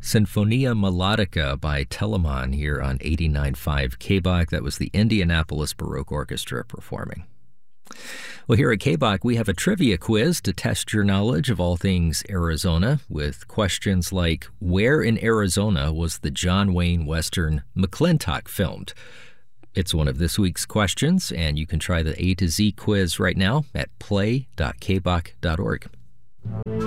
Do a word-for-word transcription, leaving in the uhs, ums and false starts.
Sinfonia Melodica by Telemann here on eighty-nine point five K B O C. That was the Indianapolis Baroque Orchestra performing. Well, here at K B O C, we have a trivia quiz to test your knowledge of all things Arizona with questions like, where in Arizona was the John Wayne Western McClintock filmed? It's one of this week's questions, and you can try the A to Z quiz right now at play dot k b o c dot org.